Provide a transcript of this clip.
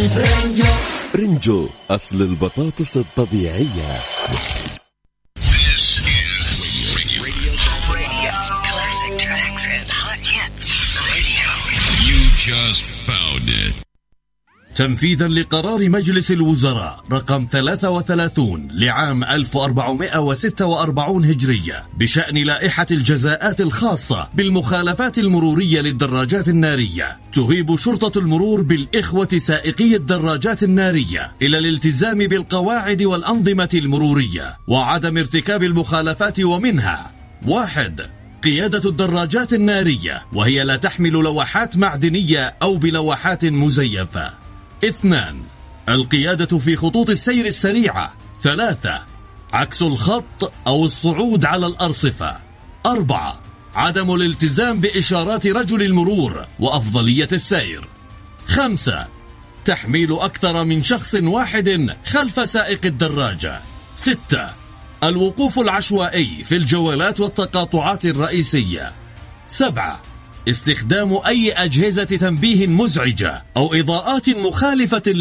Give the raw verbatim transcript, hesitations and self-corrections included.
برنجو. برنجو أصل البطاطس الطبيعية. Classic tracks and hot hits. Radio. You just found it. تنفيذا لقرار مجلس الوزراء رقم ثلاثة وثلاثين لعام ألف وأربعمائة وستة وأربعين هجرية بشأن لائحة الجزاءات الخاصة بالمخالفات المرورية للدراجات النارية، تهيب شرطة المرور بالإخوة سائقي الدراجات النارية إلى الالتزام بالقواعد والأنظمة المرورية وعدم ارتكاب المخالفات، ومنها: واحد، قيادة الدراجات النارية وهي لا تحمل لوحات معدنية أو بلوحات مزيفة. اثنان، القيادة في خطوط السير السريعة. ثلاثة، عكس الخط أو الصعود على الأرصفة. أربعة، عدم الالتزام بإشارات رجل المرور وأفضلية السير. خمسة، تحميل أكثر من شخص واحد خلف سائق الدراجة. ستة، الوقوف العشوائي في الجولات والتقاطعات الرئيسية. سبعة، استخدام أي أجهزة تنبيه مزعجة أو إضاءات مخالفة